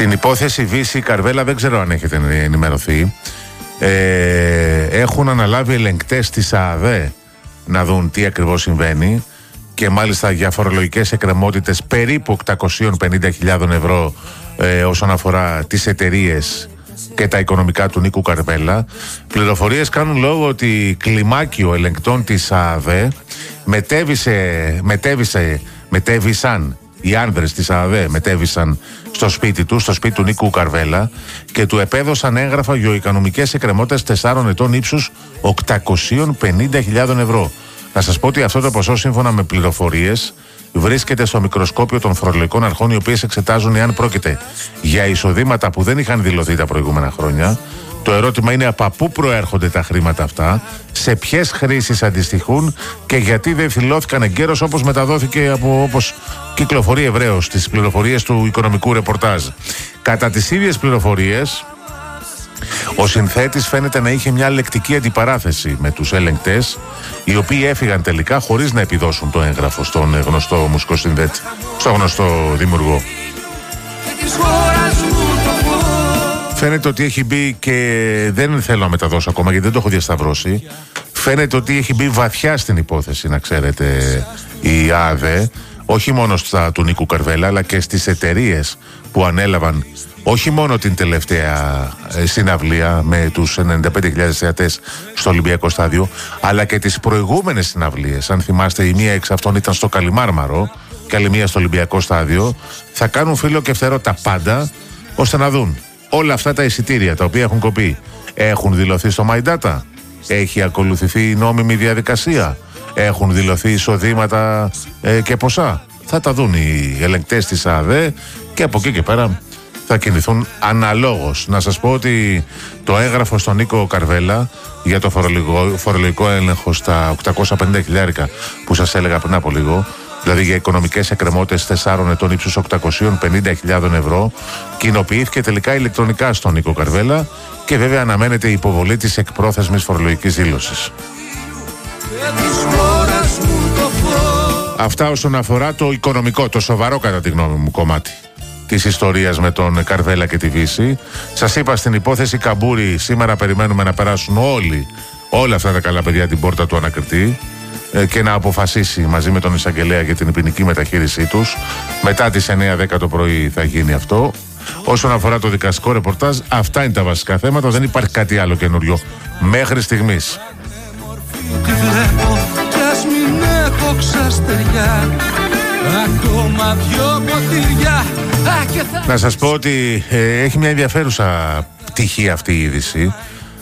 Στην υπόθεση Βύση Καρβέλα δεν ξέρω αν έχετε ενημερωθεί. Έχουν αναλάβει ελεγκτές της ΑΑΔΕ να δουν τι ακριβώς συμβαίνει και μάλιστα για φορολογικές εκκρεμότητες περίπου 850.000 ευρώ όσον αφορά τις εταιρείες και τα οικονομικά του Νίκου Καρβέλα. Πληροφορίες κάνουν λόγο ότι κλιμάκιο ελεγκτών της ΑΑΔΕ μετέβησαν οι άνδρες της ΑΑΔΕ μετέβησαν στο σπίτι του Νίκου Καρβέλα και του επέδωσαν έγγραφα γεωοικονομικές εκκρεμότητες 4 ετών ύψους 850.000 ευρώ. Να σας πω ότι αυτό το ποσό, σύμφωνα με πληροφορίες, βρίσκεται στο μικροσκόπιο των φορολογικών αρχών, οι οποίες εξετάζουν εάν πρόκειται για εισοδήματα που δεν είχαν δηλωθεί τα προηγούμενα χρόνια. Το ερώτημα είναι από πού προέρχονται τα χρήματα αυτά, σε ποιες χρήσεις αντιστοιχούν και γιατί δεν δηλώθηκαν εγκαίρως, όπως μεταδόθηκε όπως κυκλοφορεί ευρέως στις πληροφορίες του οικονομικού ρεπορτάζ. Κατά τις ίδιες πληροφορίες, ο συνθέτης φαίνεται να είχε μια λεκτική αντιπαράθεση με τους ελεγκτές, οι οποίοι έφυγαν τελικά χωρίς να επιδώσουν το έγγραφο στον γνωστό μουσικοσυνθέτη, στον γνωστό δημιουργό. Φαίνεται ότι έχει μπει, και δεν θέλω να μεταδώσω ακόμα γιατί δεν το έχω διασταυρώσει, φαίνεται ότι έχει μπει βαθιά στην υπόθεση, να ξέρετε, η ΑΑΔΕ, όχι μόνο του Νίκου Καρβέλα, αλλά και στις εταιρείες που ανέλαβαν όχι μόνο την τελευταία συναυλία με τους 95.000 θεατές στο Ολυμπιακό Στάδιο, αλλά και τις προηγούμενες συναυλίες. Αν θυμάστε, η μία εξ αυτών ήταν στο Καλιμάρμαρο και άλλη μία στο Ολυμπιακό Στάδιο. Θα κάνουν φύλλο και φτερό τα πάντα, ώστε να δουν όλα αυτά τα εισιτήρια τα οποία έχουν κοπεί. Έχουν δηλωθεί στο My Data, έχει ακολουθηθεί η νόμιμη διαδικασία, έχουν δηλωθεί εισοδήματα και ποσά. Θα τα δουν οι ελεγκτές της ΑΑΔΕ και από εκεί και πέρα θα κινηθούν αναλόγως. Να σας πω ότι το έγγραφο στον Νίκο Καρβέλα για το φορολογικό έλεγχο στα 850.000 που σας έλεγα πριν από λίγο, δηλαδή για οικονομικές εκκρεμότητες 4 ετών ύψους 850.000 ευρώ, κοινοποιήθηκε τελικά ηλεκτρονικά στον Νίκο Καρβέλα και βέβαια αναμένεται η υποβολή της εκπρόθεσμης φορολογικής δήλωσης. Αυτά όσον αφορά το οικονομικό, το σοβαρό κατά τη γνώμη μου κομμάτι της ιστορίας με τον Καρβέλα και τη Βύση. Σας είπα, στην υπόθεση Καμπούρη σήμερα περιμένουμε να περάσουν όλα αυτά τα καλά παιδιά την πόρτα του ανακριτή και να αποφασίσει μαζί με τον εισαγγελέα για την ποινική μεταχείρισή τους. Μετά τις 9-10 το πρωί θα γίνει αυτό. Όσον αφορά το δικαστικό ρεπορτάζ, αυτά είναι τα βασικά θέματα, δεν υπάρχει κάτι άλλο καινούριο μέχρι στιγμής. Να σας πω ότι έχει μια ενδιαφέρουσα πτυχή αυτή η είδηση.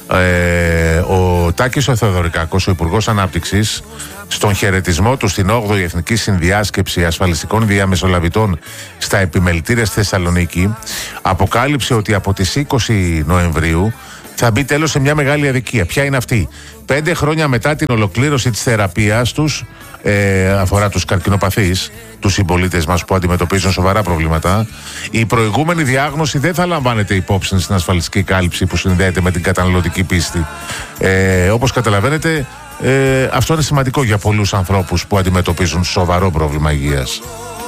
Ο Τάκης ο Θεοδωρικάκος, ο Υπουργός Ανάπτυξης, στον χαιρετισμό του στην 8η Εθνική Συνδιάσκεψη Ασφαλιστικών Διαμεσολαβητών στα Επιμελητήρια στη Θεσσαλονίκη, αποκάλυψε ότι από τις 20 Νοεμβρίου θα μπει τέλος σε μια μεγάλη αδικία. Ποια είναι αυτή? 5 χρόνια μετά την ολοκλήρωση της θεραπείας τους, αφορά τους καρκινοπαθείς, τους συμπολίτες μας που αντιμετωπίζουν σοβαρά προβλήματα, η προηγούμενη διάγνωση δεν θα λαμβάνεται υπόψη στην ασφαλιστική κάλυψη που συνδέεται με την καταναλωτική πίστη. Όπως καταλαβαίνετε, αυτό είναι σημαντικό για πολλούς ανθρώπους που αντιμετωπίζουν σοβαρό πρόβλημα υγείας.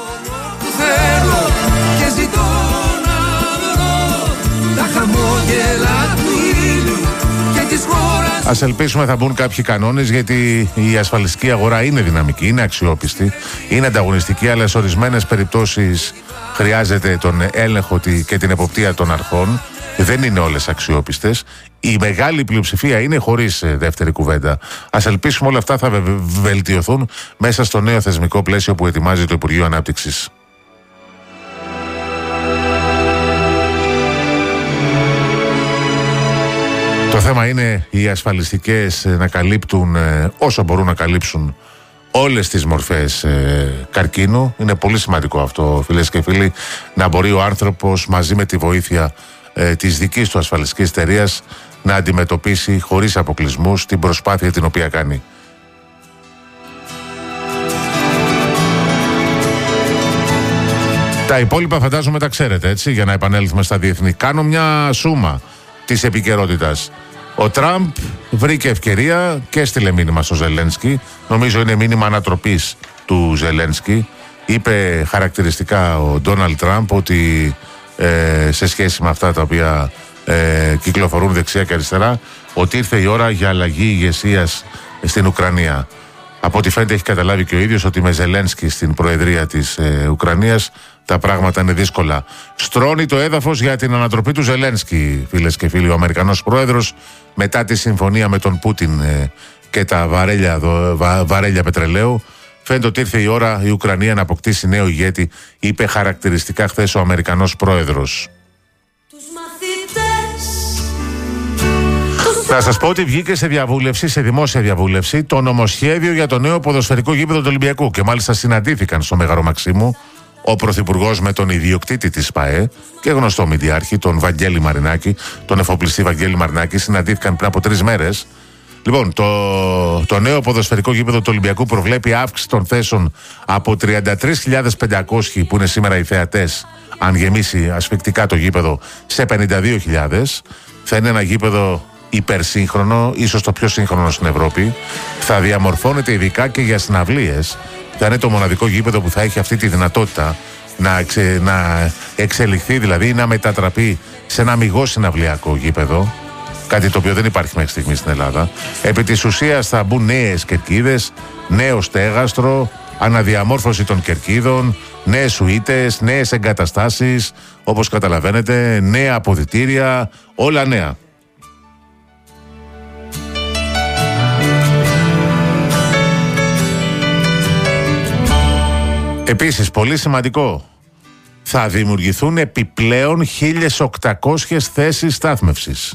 Ας ελπίσουμε θα μπουν κάποιοι κανόνες, γιατί η ασφαλιστική αγορά είναι δυναμική, είναι αξιόπιστη, είναι ανταγωνιστική, αλλά σε ορισμένες περιπτώσεις χρειάζεται τον έλεγχο και την εποπτεία των αρχών. Δεν είναι όλες αξιόπιστες. Η μεγάλη πλειοψηφία είναι, χωρίς δεύτερη κουβέντα. Ας ελπίσουμε όλα αυτά θα βελτιωθούν μέσα στο νέο θεσμικό πλαίσιο που ετοιμάζει το Υπουργείο Ανάπτυξης. Το θέμα είναι οι ασφαλιστικές να καλύπτουν όσο μπορούν να καλύψουν όλες τις μορφές καρκίνου. Είναι πολύ σημαντικό αυτό, φίλες και φίλοι, να μπορεί ο άνθρωπος μαζί με τη βοήθεια της δικής του ασφαλιστικής εταιρείας να αντιμετωπίσει χωρίς αποκλεισμούς την προσπάθεια την οποία κάνει. Τα υπόλοιπα φαντάζομαι τα ξέρετε, έτσι, για να επανέλθουμε στα διεθνή. Κάνω μια σούμα της επικαιρότητας. Ο Τραμπ βρήκε ευκαιρία και έστειλε μήνυμα στο Ζελένσκι. Νομίζω είναι μήνυμα ανατροπής του Ζελένσκι. Είπε χαρακτηριστικά ο Ντόναλντ Τραμπ ότι σε σχέση με αυτά τα οποία κυκλοφορούν δεξιά και αριστερά, ότι ήρθε η ώρα για αλλαγή ηγεσίας στην Ουκρανία. Από ό,τι φαίνεται έχει καταλάβει και ο ίδιος ότι με Ζελένσκι στην προεδρία της Ουκρανίας τα πράγματα είναι δύσκολα. Στρώνει το έδαφος για την ανατροπή του Ζελένσκι, φίλες και φίλοι, ο Αμερικανός πρόεδρος, μετά τη συμφωνία με τον Πούτιν και τα βαρέλια πετρελαίου. Φαίνεται ότι ήρθε η ώρα η Ουκρανία να αποκτήσει νέο ηγέτη, είπε χαρακτηριστικά χθες ο Αμερικανός πρόεδρος. Θα σας πω ότι βγήκε σε διαβούλευση, σε δημόσια διαβούλευση, το νομοσχέδιο για το νέο ποδοσφαιρικό γήπεδο του Ολυμπιακού και μάλιστα συναντήθηκαν στο Μέγαρο Μαξίμου ο Πρωθυπουργός με τον ιδιοκτήτη της ΠΑΕ και γνωστό μηντιάρχη, τον Βαγγέλη Μαρινάκη, τον εφοπλιστή Βαγγέλη Μαρινάκη, συναντήθηκαν πριν από 3 μέρες. Λοιπόν, το νέο ποδοσφαιρικό γήπεδο του Ολυμπιακού προβλέπει αύξηση των θέσεων από 33.500 που είναι σήμερα οι θεατές, αν γεμίσει ασφικτικά το γήπεδο, σε 52.000. Θα είναι ένα γήπεδο υπερσύγχρονο, ίσως το πιο σύγχρονο στην Ευρώπη. Θα διαμορφώνεται ειδικά και για συναυλίες. Θα είναι το μοναδικό γήπεδο που θα έχει αυτή τη δυνατότητα να εξελιχθεί, δηλαδή να μετατραπεί σε ένα αμιγώς συναυλιακό γήπεδο. Κάτι το οποίο δεν υπάρχει μέχρι στιγμή στην Ελλάδα. Επί της ουσίας θα μπουν νέες κερκίδες, νέο στέγαστρο, αναδιαμόρφωση των κερκίδων, νέες σουίτες, νέες εγκαταστάσεις, όπως καταλαβαίνετε, νέα αποδυτήρια, όλα νέα. Επίσης, πολύ σημαντικό, θα δημιουργηθούν επιπλέον 1.800 θέσεις στάθμευσης.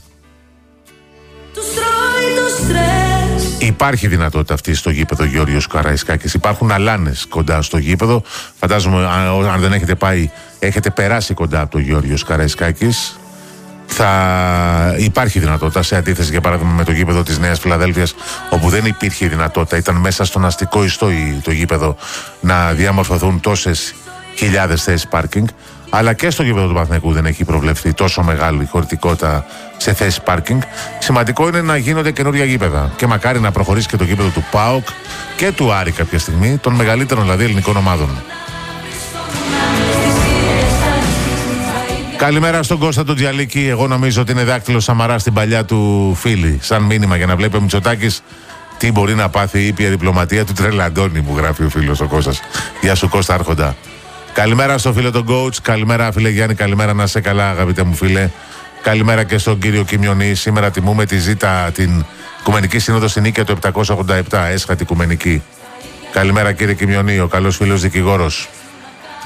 Υπάρχει δυνατότητα αυτή στο γήπεδο Γεώργιος Καραϊσκάκης. Υπάρχουν αλάνες κοντά στο γήπεδο. Φαντάζομαι, αν δεν έχετε πάει, έχετε περάσει κοντά από το Γεώργιος Καραϊσκάκης. Θα υπάρχει δυνατότητα, σε αντίθεση για παράδειγμα με το γήπεδο της Νέας Φιλαδέλφειας, όπου δεν υπήρχε η δυνατότητα, ήταν μέσα στον αστικό ιστό το γήπεδο, να διαμορφωθούν τόσες χιλιάδες θέσεις πάρκινγκ. Αλλά και στο γήπεδο του Παναθηναϊκού δεν έχει προβλεφθεί τόσο μεγάλη χωρητικότητα σε θέσεις πάρκινγκ. Σημαντικό είναι να γίνονται καινούργια γήπεδα. Και μακάρι να προχωρήσει και το γήπεδο του ΠΑΟΚ και του Άρη κάποια στιγμή, των μεγαλύτερων δηλαδή ελληνικών ομάδων. Καλημέρα στον Κώστα τον Τζιαλίκη. Εγώ νομίζω ότι είναι δάκτυλο Σαμαρά στην παλιά του φίλη. Σαν μήνυμα για να βλέπει ο Μητσοτάκης τι μπορεί να πάθει η ήπια διπλωματία του Τρελαντώνη, μου γράφει ο φίλος ο Κώστας. Γεια σου Κώστα Άρχοντα. Καλημέρα στο φίλο τον coach. Καλημέρα φίλε Γιάννη. Καλημέρα, να σε καλά αγαπητέ μου φίλε. Καλημέρα και στον κύριο Κιμιονή. Σήμερα τιμούμε τη Ζήτα, την Οικουμενική Σύνοδο στην Νίκαια του 787. Έσχατη Οικουμενική. Καλημέρα κύριε Κιμιονή, ο καλός φίλος δικηγόρος.